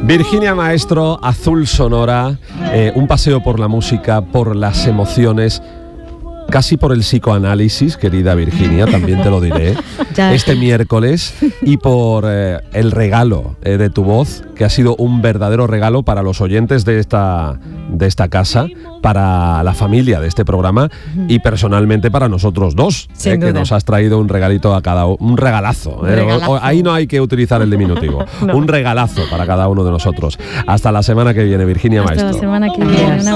Virginia Maestro, Azul Sonora, un paseo por la música, por las emociones, casi por el psicoanálisis, querida Virginia, también te lo diré, este miércoles, y por el regalo de tu voz, que ha sido un verdadero regalo para los oyentes de esta casa, para la familia de este programa y personalmente para nosotros dos, que nos has traído un regalito a cada uno, un regalazo. Ahí no hay que utilizar el diminutivo, no. Un regalazo para cada uno de nosotros. Hasta la semana que viene, Virginia Maestro. Hasta la semana que viene.